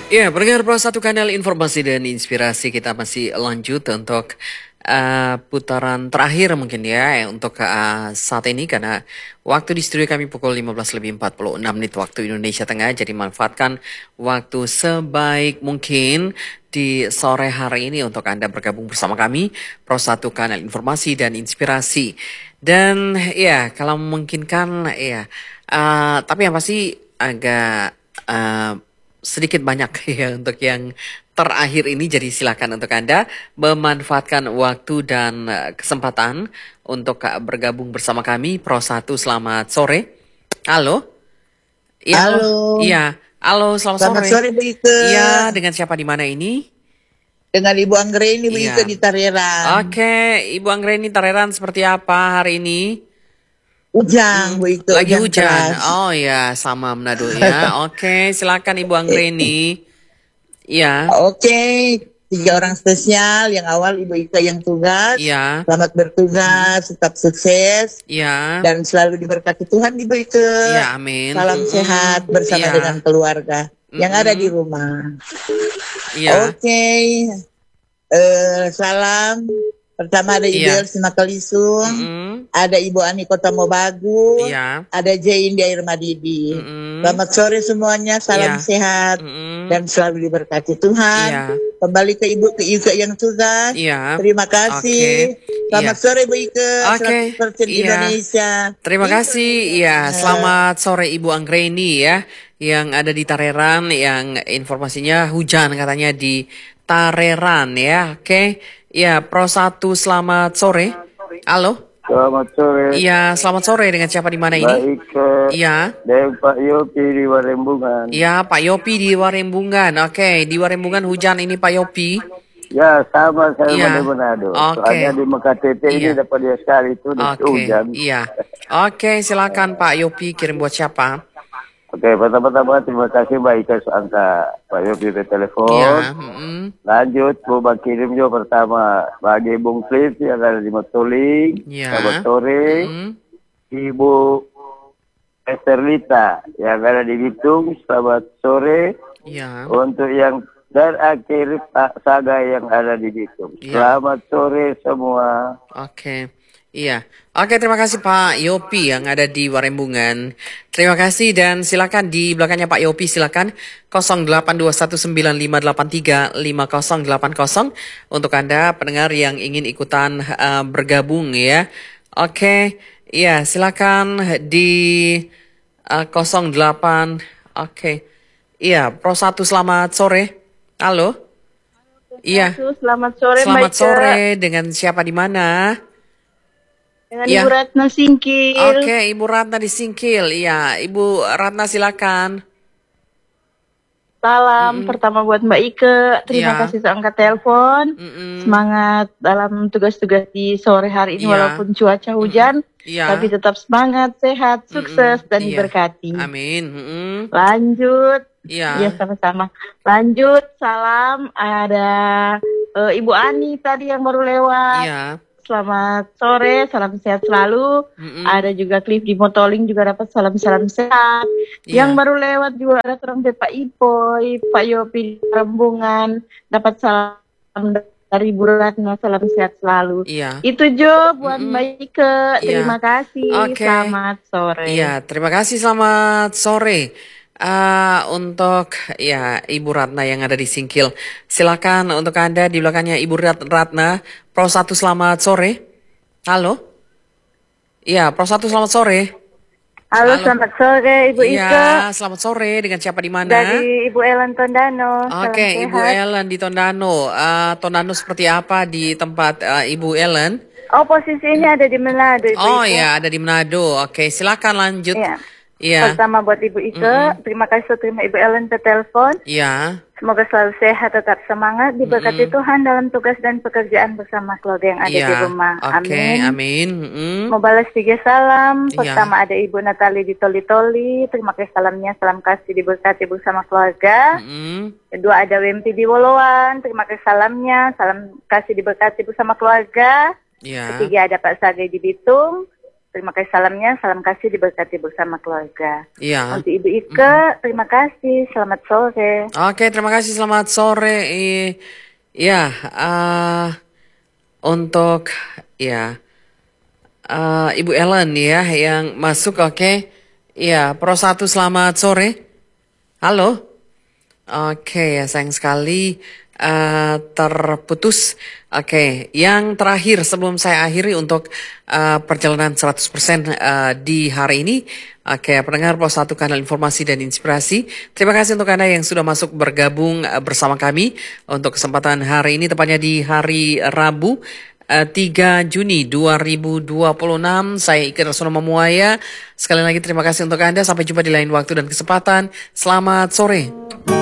Ya, pendengar Pro Satu Kanal Informasi dan Inspirasi, kita masih lanjut untuk putaran terakhir mungkin ya untuk saat ini, karena waktu di studio kami pukul 15:46 waktu Indonesia Tengah. Jadi manfaatkan waktu sebaik mungkin di sore hari ini untuk Anda bergabung bersama kami Pro Satu Kanal Informasi dan Inspirasi. Dan ya, kalau memungkinkan ya, tapi yang pasti agak sedikit banyak ya untuk yang terakhir ini. Jadi silakan untuk Anda memanfaatkan waktu dan kesempatan untuk bergabung bersama kami Pro 1. Selamat sore. Halo. Iya, halo. Halo, Iya, halo, selamat selamat sore. sore Bu Ike. Iya, dengan siapa di mana ini? Dengan Ibu Anggreni Bu Ike Iya. di Tareran. Oke, Ibu Anggreni, Tareran seperti apa hari ini? Ujang Bu Ike, Lagi hujan hujan. keras. Oh ya, sama Manado ya. Oke, silakan Ibu Anggreni. Iya, Oke, tiga orang spesial. Yang awal Ibu Ike yang tugas. iya, Selamat bertugas, tetap sukses. iya. Dan selalu diberkati Tuhan Ibu Ike. Iya, amin. Salam sehat bersama Iya. dengan keluarga yang ada di rumah. Iya. Oke, salam. Pertama ada Ibu Iya. Elsi Makalisung. Ada Ibu Ani Kota Mobagu, Iya. ada Jain di Air Madidi. Selamat sore semuanya, salam Iya. sehat dan selalu diberkati Tuhan. Iya. Kembali ke Ibu ke Ike yang tugas. Iya. Terima kasih. Oke. Selamat Iya. sore Bu Ike, Oke. 100% Iya. Indonesia. Terima kasih. Ya, selamat sore Ibu Anggreni ya, yang ada di Tareran, yang informasinya hujan katanya di Tareran ya. Oke. Ya, Pro 1, selamat sore. Halo. Selamat sore. Iya, selamat sore, dengan siapa di mana ini? Baik, Iya. dengan Pak Yopi di Warembungan. Ya, Pak Yopi di Warembungan. Oke, di Warembungan hujan ini Pak Yopi. Ya, sama saya Iya. di Manado. Oke. Soalnya di MKTT ini Iya. dapat dia sekali itu di Oke, hujan. iya. Oke, silakan Pak Yopi, kirim buat siapa? Oke, pertama-tama terima kasih Mbak Ika angka Pak Yopi di telepon. Iya. Lanjut, mau kirim juga pertama bagi Bung Fritz yang ada di Motoling. Iya. Selamat sore. Ibu Esterlita yang ada di Bitung. Selamat sore. Iya. Untuk yang terakhir Pak Saga yang ada di Bitung. Iya. Selamat sore semua. Oke. Iya. Oke, terima kasih Pak Yopi yang ada di Warembungan. Terima kasih, dan silakan di belakangnya Pak Yopi, silakan 082195835080 untuk Anda pendengar yang ingin ikutan bergabung ya. Oke. Iya, silakan di 08. Oke. Iya, Pro 1, selamat sore. Halo. Iya. Selamat sore, Selamat Mbak Ika. sore, dengan siapa di mana? Dengan Iya. Ibu Ratna Singkil. Oke, Ibu Ratna di Singkil. Iya, Ibu Ratna silakan. Salam pertama buat Mbak Ike. Terima Iya. kasih sudah angkat telepon. Semangat dalam tugas-tugas di sore hari ini, Iya. walaupun cuaca hujan. Iya. Tapi tetap semangat, sehat, sukses, dan Iya. diberkati. Amin. Lanjut. Iya. Ya, sama-sama. Lanjut, salam. Ada Ibu Ani tadi yang baru lewat. Iya. Selamat sore, salam sehat selalu. Ada juga Cliff di Motoling juga dapat salam-salam sehat. Iya. Yang baru lewat juga ada orang Pak Ipoy, Pak Yopi di Rembungan dapat salam dari Bu Ratna, salam sehat selalu. Iya. Itu Jo buat Mbak Ike. Iya. Terima kasih. Oke. Selamat sore. Iya, terima kasih, selamat sore. Untuk ya Ibu Ratna yang ada di Singkil, silakan untuk Anda di belakangnya Ibu Ratna. Pro 1, selamat sore. Halo. Iya, Pro 1, selamat sore. Halo, selamat sore Ibu Ike. Iya, selamat sore, dengan siapa di mana? Dari Ibu Ellen Tondano. Salam Oke, Ibu sehat. Ellen di Tondano. Tondano seperti apa di tempat Ibu Ellen? Oh, posisinya ada di Manado, Ibu Oh Ike. ya, ada di Manado. Oke, silakan lanjut. Iya. Iya. Pertama buat Ibu Ike, terima kasih sudah terima Ibu Ellen ke telepon. Iya. Semoga selalu sehat, tetap semangat, diberkati Tuhan dalam tugas dan pekerjaan bersama keluarga yang ada Iya. di rumah. Oke, Amin. amin. Mau balas 3 salam. Iya. Pertama ada Ibu Natali di Toli-Toli. Terima kasih salamnya, salam kasih diberkati bersama keluarga. Kedua ada Wempi di Woloan. Terima kasih salamnya, salam kasih diberkati bersama keluarga. Iya. Ketiga ada Pak Sage di Bitung. terima kasih salamnya, salam kasih diberkati bersama keluarga. Iya. Untuk Ibu Ike, terima kasih, selamat sore. Oke, terima kasih, selamat sore. Ya, untuk ya Ibu Ellen ya yang masuk, oke. Ya, Pro 1 selamat sore. Halo. Oke, ya sayang sekali terputus. Oke, yang terakhir sebelum saya akhiri untuk perjalanan 100% di hari ini. Oke, pendengar Pro 1 Kanal Informasi dan Inspirasi. Terima kasih untuk Anda yang sudah masuk bergabung bersama kami untuk kesempatan hari ini, tepatnya di hari Rabu 3 Juni 2026. Saya Ike Rasono Mamuaya. Sekali lagi terima kasih untuk Anda. Sampai jumpa di lain waktu dan kesempatan. Selamat sore.